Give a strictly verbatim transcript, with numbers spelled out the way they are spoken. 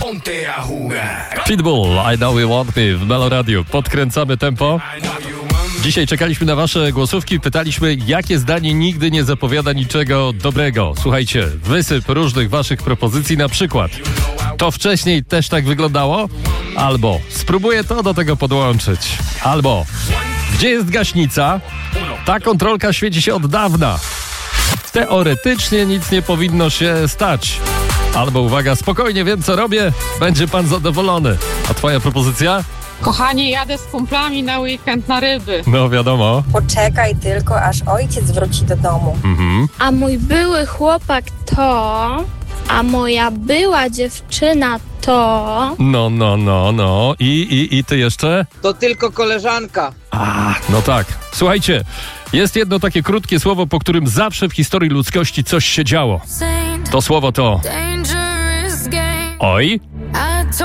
Pitbull, I Know You Want Me w Melo Radio. Podkręcamy tempo. Dzisiaj czekaliśmy na wasze głosówki, pytaliśmy, jakie zdanie nigdy nie zapowiada niczego dobrego. Słuchajcie, wysyp różnych waszych propozycji, na przykład to wcześniej też tak wyglądało? Albo spróbuję to do tego podłączyć. Albo gdzie jest gaśnica? Ta kontrolka świeci się od dawna. Teoretycznie nic nie powinno się stać. Albo uwaga, spokojnie, wiem co robię, będzie pan zadowolony. A twoja propozycja? Kochanie, jadę z kumplami na weekend na ryby. No wiadomo. Poczekaj tylko, aż ojciec wróci do domu. Mhm. A mój były chłopak to, a moja była dziewczyna to... No, no, no, no. I, i, i ty jeszcze? To tylko koleżanka. A, no tak. Słuchajcie, jest jedno takie krótkie słowo, po którym zawsze w historii ludzkości coś się działo. To słowo to... Oj.